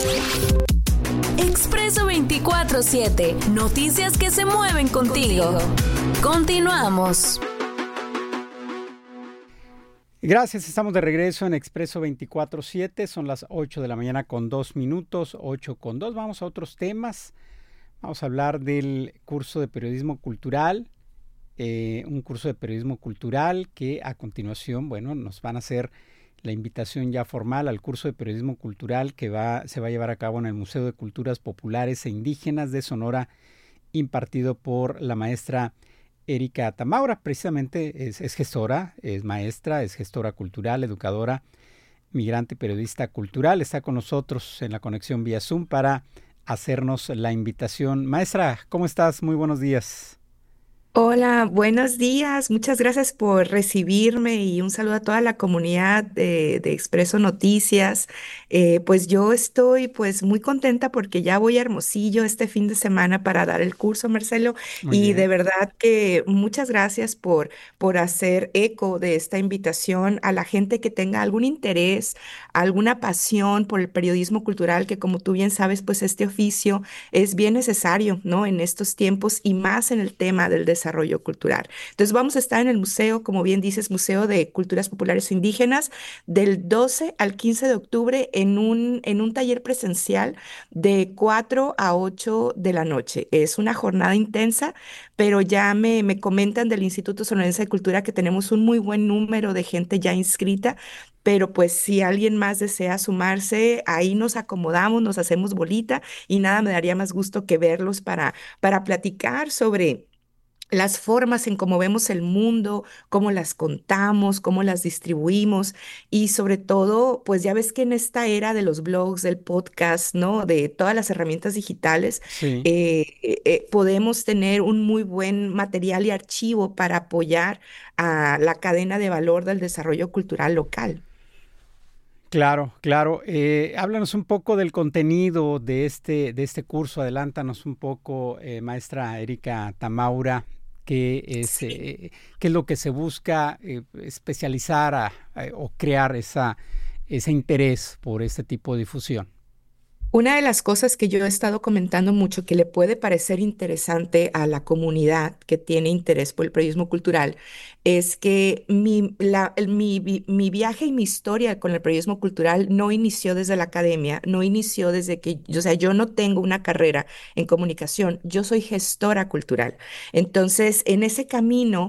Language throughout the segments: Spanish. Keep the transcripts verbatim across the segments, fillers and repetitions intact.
Expreso veinticuatro siete. Noticias que se mueven contigo. Continuamos. Gracias, estamos de regreso en Expreso veinticuatro siete. Son las ocho de la mañana con dos minutos, ocho con dos. Vamos a otros temas. Vamos a hablar del curso de periodismo cultural. Eh, un curso de periodismo cultural que a continuación, bueno, nos van a hacer la invitación ya formal al curso de periodismo cultural que va, se va a llevar a cabo en el Museo de Culturas Populares e Indígenas de Sonora, impartido por la maestra Erika Tamaura. Precisamente es, es gestora, es maestra, es gestora cultural, educadora, migrante, periodista cultural. Está con nosotros en la conexión vía Zoom para hacernos la invitación. Maestra, ¿cómo estás? Muy buenos días. Hola, buenos días. Muchas gracias por recibirme y un saludo a toda la comunidad de, de Expreso Noticias. Eh, pues yo estoy pues muy contenta porque ya voy a Hermosillo este fin de semana para dar el curso, Marcelo, Muy y de bien. verdad que muchas gracias por, por hacer eco de esta invitación a la gente que tenga algún interés, alguna pasión por el periodismo cultural, que como tú bien sabes, pues este oficio es bien necesario, ¿no? En estos tiempos y más en el tema del desarrollo cultural. Entonces vamos a estar en el museo, como bien dices, Museo de Culturas Populares e Indígenas, del doce al quince de octubre en un, en un taller presencial de cuatro a ocho de la noche. Es una jornada intensa, pero ya me, me comentan del Instituto Sonorense de Cultura que tenemos un muy buen número de gente ya inscrita. Pero pues si alguien más desea sumarse, ahí nos acomodamos, nos hacemos bolita y nada, me daría más gusto que verlos para, para platicar sobre las formas en cómo vemos el mundo, cómo las contamos, cómo las distribuimos y sobre todo, pues ya ves que en esta era de los blogs, del podcast, ¿no? De todas las herramientas digitales, Sí. eh, eh, eh, podemos tener un muy buen material y archivo para apoyar a la cadena de valor del desarrollo cultural local. Claro, claro. Eh, háblanos un poco del contenido de este, de este curso. Adelántanos un poco, eh, maestra Erika Tamaura, qué es, Sí. eh, qué es lo que se busca eh, especializar a, a, o crear esa, ese interés por este tipo de difusión. Una de las cosas que yo he estado comentando mucho que le puede parecer interesante a la comunidad que tiene interés por el periodismo cultural es que mi, la- el- mi, vi- mi viaje y mi historia con el periodismo cultural no inició desde la academia, no inició desde que, o sea, yo no tengo una carrera en comunicación, yo soy gestora cultural. Entonces, en ese camino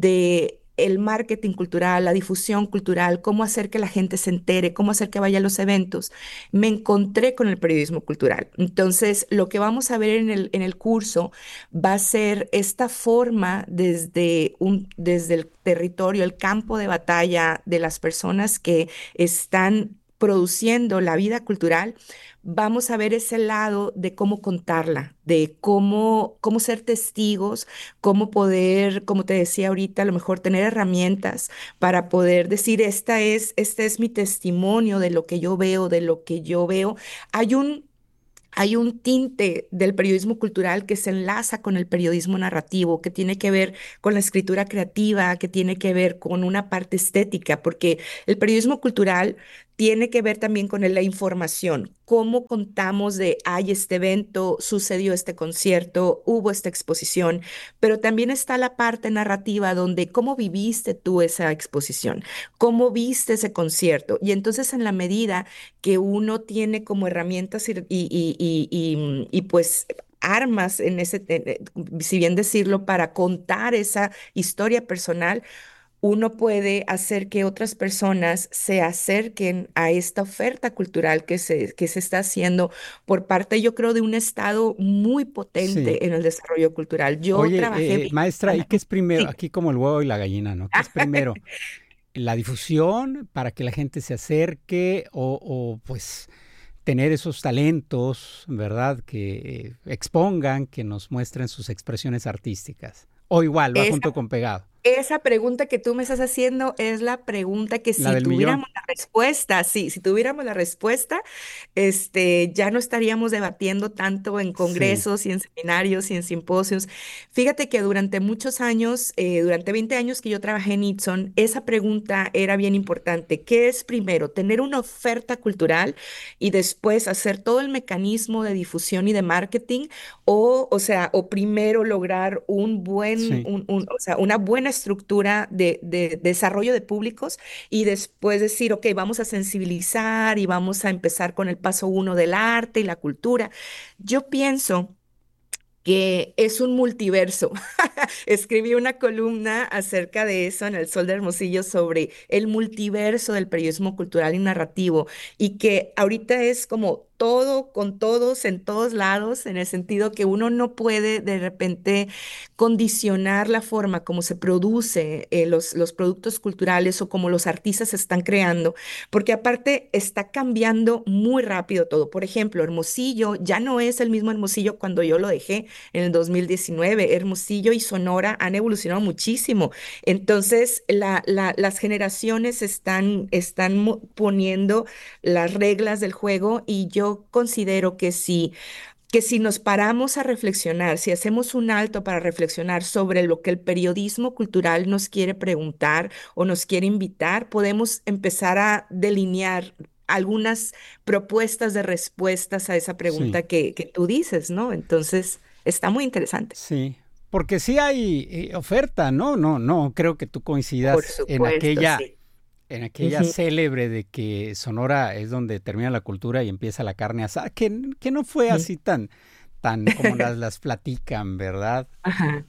de el marketing cultural, la difusión cultural, cómo hacer que la gente se entere, cómo hacer que vaya a los eventos, me encontré con el periodismo cultural. Entonces, lo que vamos a ver en el, en el curso va a ser esta forma desde, un, desde el territorio, el campo de batalla de las personas que están produciendo la vida cultural. Vamos a ver ese lado de cómo contarla, de cómo, cómo ser testigos, cómo poder, como te decía ahorita, a lo mejor tener herramientas para poder decir, esta es, este es mi testimonio de lo que yo veo, de lo que yo veo. Hay un hay un tinte del periodismo cultural que se enlaza con el periodismo narrativo, que tiene que ver con la escritura creativa, que tiene que ver con una parte estética, porque el periodismo cultural tiene que ver también con la información, cómo contamos de, hay este evento, sucedió este concierto, hubo esta exposición, pero también está la parte narrativa donde cómo viviste tú esa exposición, cómo viste ese concierto. Y entonces en la medida que uno tiene como herramientas y, y, y, y, y, y pues armas en ese, eh, si bien decirlo, para contar esa historia personal, uno puede hacer que otras personas se acerquen a esta oferta cultural que se, que se está haciendo por parte, yo creo, de un Estado muy Sí. potente en el desarrollo cultural. Yo Oye, trabajé eh, eh, veinte maestra, ¿y años. qué es primero? Sí. Aquí como el huevo y la gallina, ¿no? ¿Qué es primero? ¿La difusión para que la gente se acerque o, o pues tener esos talentos, ¿verdad? Que eh, expongan, que nos muestren sus expresiones artísticas. O igual, va Esa junto con pegado. Esa pregunta que tú me estás haciendo es la pregunta que La si del millón. tuviéramos la respuesta, sí, si tuviéramos la respuesta, este, ya no estaríamos debatiendo tanto en Sí, congresos y en seminarios y en simposios. Fíjate que durante muchos años, eh, durante veinte años que yo trabajé en Itson, esa pregunta era bien importante. ¿Qué es primero? ¿Tener una oferta cultural y después hacer todo el mecanismo de difusión y de marketing? O, o sea, o primero lograr un buen, sí, un, un- o sea, una buena estructura de, de desarrollo de públicos y después decir, ok, vamos a sensibilizar y vamos a empezar con el paso uno del arte y la cultura. Yo pienso que es un multiverso. Escribí una columna acerca de eso en El Sol de Hermosillo sobre el multiverso del periodismo cultural y narrativo y que ahorita es como todo con todos en todos lados, en el sentido que uno no puede de repente condicionar la forma como se produce eh, los, los productos culturales o como los artistas se están creando, porque aparte está cambiando muy rápido todo. Por ejemplo, Hermosillo ya no es el mismo Hermosillo cuando yo lo dejé en el dos mil diecinueve. Hermosillo y Sonora han evolucionado muchísimo. Entonces, la- la- las generaciones están, están mo- poniendo las reglas del juego y yo considero que si, que si nos paramos a reflexionar, si hacemos un alto para reflexionar sobre lo que el periodismo cultural nos quiere preguntar o nos quiere invitar, podemos empezar a delinear algunas propuestas de respuestas a esa sí, pregunta que, que tú dices, ¿no? Entonces, está muy interesante. sí. Porque sí hay eh, oferta, ¿no? No, no, creo que tú Por coincidas en supuesto, aquella, sí. en aquella Ujú, célebre de que Sonora es donde termina la cultura y empieza la carne asada, que, que no fue ujú. así tan, tan como las, las platican, ¿verdad? Ajá.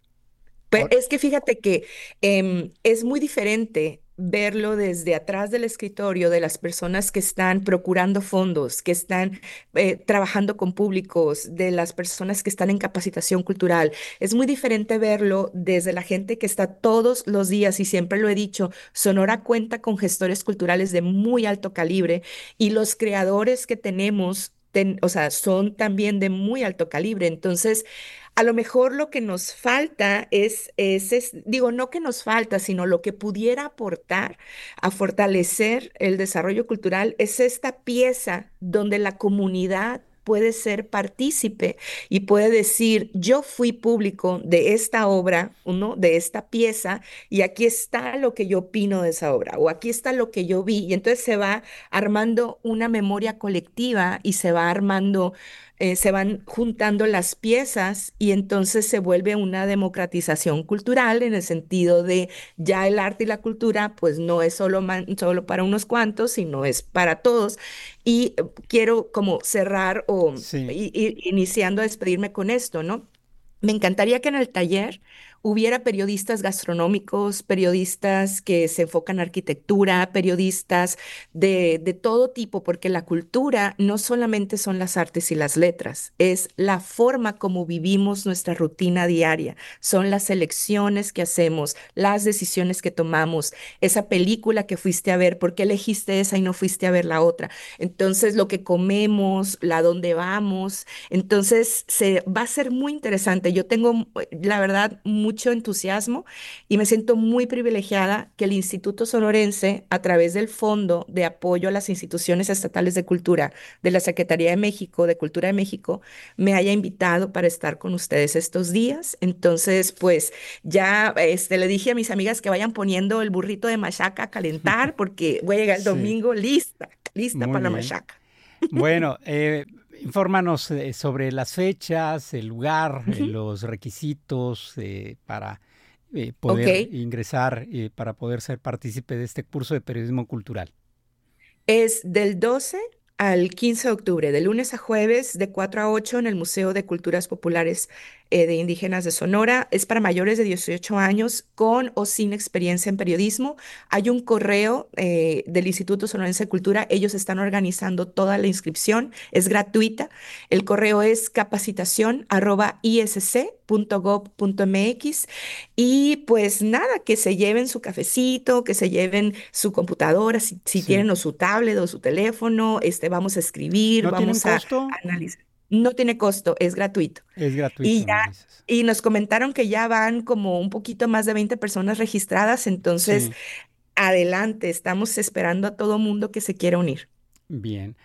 Pues Ahora- es que fíjate que em, es muy diferente verlo desde atrás del escritorio de las personas que están procurando fondos, que están eh, trabajando con públicos, de las personas que están en capacitación cultural. Es muy diferente verlo desde la gente que está todos los días, y siempre lo he dicho, Sonora cuenta con gestores culturales de muy alto calibre y los creadores que tenemos, ten- o sea, son también de muy alto calibre. Entonces, a lo mejor lo que nos falta es, es, es- digo, no que nos falta, sino lo que pudiera aportar a fortalecer el desarrollo cultural es esta pieza donde la comunidad puede ser partícipe y puede decir, yo fui público de esta obra, ¿no? De esta pieza, y aquí está lo que yo opino de esa obra, o aquí está lo que yo vi. Y entonces se va armando una memoria colectiva y se va armando eh, se van juntando las piezas y entonces se vuelve una democratización cultural en el sentido de ya el arte y la cultura pues no es solo, man- solo para unos cuantos, sino es para todos. Y eh, quiero como cerrar o sí, i- i- iniciando a despedirme con esto, ¿no? Me encantaría que en el taller hubiera periodistas gastronómicos, periodistas que se enfocan en arquitectura, periodistas de, de todo tipo, porque la cultura no solamente son las artes y las letras, es la forma como vivimos nuestra rutina diaria, son las elecciones que hacemos, las decisiones que tomamos, esa película que fuiste a ver, ¿por qué elegiste esa y no fuiste a ver la otra? Entonces, lo que comemos, la dónde vamos. Entonces, se, va a ser muy interesante. Yo tengo, eh, la verdad, mucho entusiasmo y me siento muy privilegiada que el Instituto Sonorense, a través del Fondo de Apoyo a las Instituciones Estatales de Cultura de la Secretaría de México, de Cultura de México, me haya invitado para estar con ustedes estos días. Entonces, pues ya este, le dije a mis amigas que vayan poniendo el burrito de machaca a calentar porque voy a llegar el sí, domingo lista, lista muy para la bien. machaca. Bueno, eh, infórmanos eh, sobre las fechas, el lugar, eh, Ujú. los requisitos eh, para eh, Ok, poder ingresar, eh, para poder ser partícipe de este curso de periodismo cultural. es del doce al quince de octubre, de lunes a jueves, de cuatro a ocho en el Museo de Culturas Populares eh, de Indígenas de Sonora. Es para mayores de dieciocho años con o sin experiencia en periodismo. Hay un correo eh, del Instituto Sonorense de Cultura. Ellos están organizando toda la inscripción. Es gratuita. El correo es capacitación arroba isc punto gob punto mx. Y pues nada, que se lleven su cafecito, que se lleven su computadora, si, si Sí. tienen o su tablet o su teléfono, este, vamos a escribir, ¿No tiene un vamos a costo? analizar. No tiene costo, es gratuito. Es gratuito, Y me ya, dices. y nos comentaron que ya van como un poquito más de veinte personas registradas, entonces Sí, adelante, estamos esperando a todo mundo que se quiera unir. bien.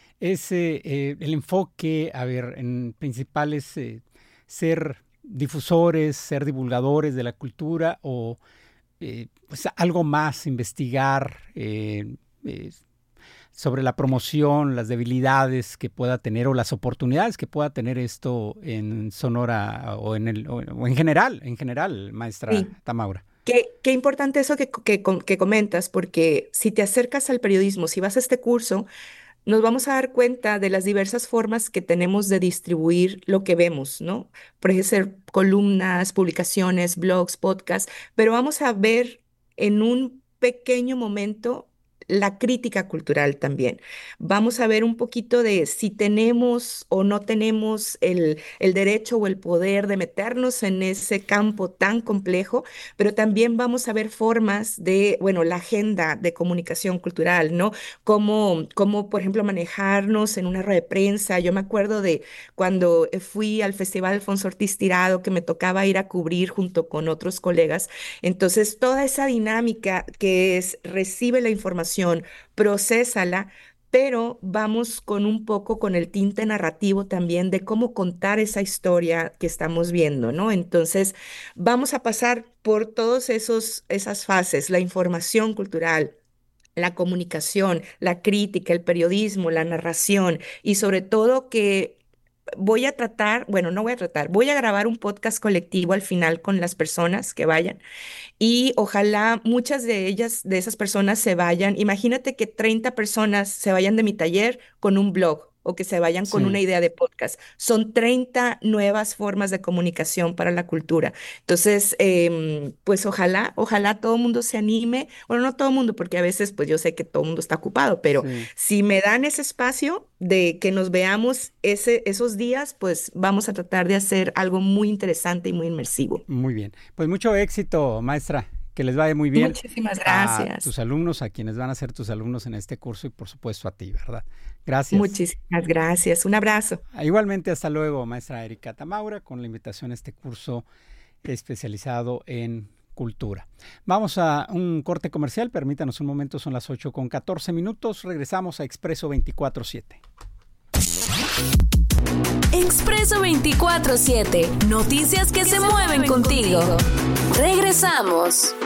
Ese, eh, el enfoque, a ver, en principal es eh, ser difusores, ser divulgadores de la cultura o eh, pues algo más, investigar eh, eh, sobre la promoción, las debilidades que pueda tener o las oportunidades que pueda tener esto en Sonora o en el o, o en general, en general, maestra Sí. Tamaura. Qué, qué importante eso que, que, que comentas, porque si te acercas al periodismo, si vas a este curso, nos vamos a dar cuenta de las diversas formas que tenemos de distribuir lo que vemos, ¿no? Puede ser columnas, publicaciones, blogs, podcasts, pero vamos a ver en un pequeño momento la crítica cultural también. Vamos a ver un poquito de si tenemos o no tenemos el, el derecho o el poder de meternos en ese campo tan complejo, pero también vamos a ver formas de, bueno, la agenda de comunicación cultural, ¿no? Cómo, cómo, por ejemplo, manejarnos en una rueda de prensa. Yo me acuerdo de cuando eh, fui al Festival Alfonso Ortiz Tirado, que me tocaba ir a cubrir junto con otros colegas. Entonces, toda esa dinámica que es, recibe la información, procésala, pero vamos con un poco con el tinte narrativo también de cómo contar esa historia que estamos viendo, ¿no? Entonces, vamos a pasar por todos esos esas fases, la información cultural, la comunicación, la crítica, el periodismo, la narración y sobre todo que voy a tratar, bueno, no voy a tratar, voy a grabar un podcast colectivo al final con las personas que vayan y ojalá muchas de ellas, de esas personas se vayan. Imagínate que treinta personas se vayan de mi taller con un blog o que se vayan con Sí, una idea de podcast. Son treinta nuevas formas de comunicación para la cultura. Entonces, em, pues ojalá, ojalá todo el mundo se anime. Bueno, no todo el mundo, porque a veces pues yo sé que todo el mundo está ocupado, pero sí. si me dan ese espacio de que nos veamos ese, esos días, pues vamos a tratar de hacer algo muy interesante y muy inmersivo. Muy bien. Pues mucho éxito, maestra. Que les vaya muy bien Muchísimas a gracias. tus alumnos, a quienes van a ser tus alumnos en este curso y por supuesto a ti, ¿verdad? Gracias. Muchísimas gracias. Un abrazo. Igualmente, hasta luego, maestra Erika Tamaura, con la invitación a este curso especializado en cultura. Vamos a un corte comercial, permítanos un momento, son las ocho con catorce minutos, regresamos a Expreso veinticuatro siete. Expreso veinticuatro siete, noticias que se mueven contigo. Regresamos.